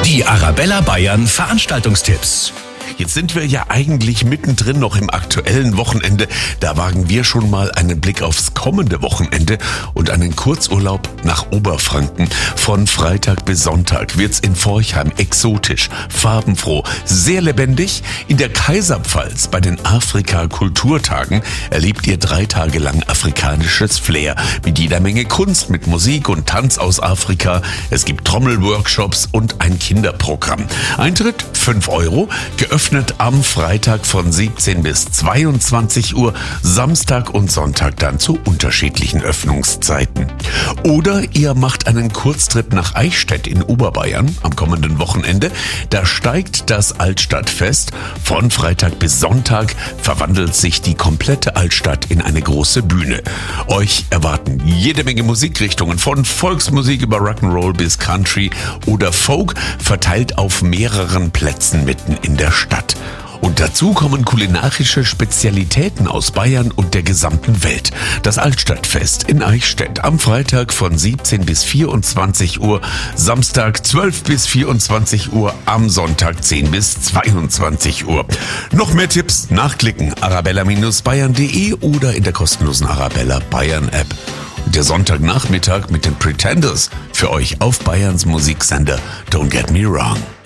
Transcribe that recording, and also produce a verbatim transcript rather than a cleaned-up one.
Die Arabella Bayern Veranstaltungstipps. Jetzt sind wir ja eigentlich mittendrin noch im aktuellen Wochenende. Da wagen wir schon mal einen Blick aufs kommende Wochenende und einen Kurzurlaub nach Oberfranken. Von Freitag bis Sonntag wird's in Forchheim exotisch, farbenfroh, sehr lebendig. In der Kaiserpfalz bei den Afrika-Kulturtagen erlebt ihr drei Tage lang afrikanisches Flair mit jeder Menge Kunst, mit Musik und Tanz aus Afrika. Es gibt Trommelworkshops und ein Kinderprogramm. Eintritt fünf Euro, geöffnet am Freitag von siebzehn bis zweiundzwanzig Uhr, Samstag und Sonntag dann zu unterschiedlichen Öffnungszeiten. Oder ihr macht einen Kurztrip nach Eichstätt in Oberbayern am kommenden Wochenende. Da steigt das Altstadtfest. Von Freitag bis Sonntag verwandelt sich die komplette Altstadt in eine große Bühne. Euch erwarten jede Menge Musikrichtungen, von Volksmusik über Rock'n'Roll bis Country oder Folk, verteilt auf mehreren Plätzen mitten in der Stadt. Und dazu kommen kulinarische Spezialitäten aus Bayern und der gesamten Welt. Das Altstadtfest in Eichstätt am Freitag von siebzehn bis vierundzwanzig Uhr, Samstag zwölf bis vierundzwanzig Uhr, am Sonntag zehn bis zweiundzwanzig Uhr. Noch mehr Tipps nachklicken, arabella Bindestrich bayern punkt de oder in der kostenlosen Arabella Bayern App. Und der Sonntagnachmittag mit den Pretenders für euch auf Bayerns Musiksender Don't Get Me Wrong.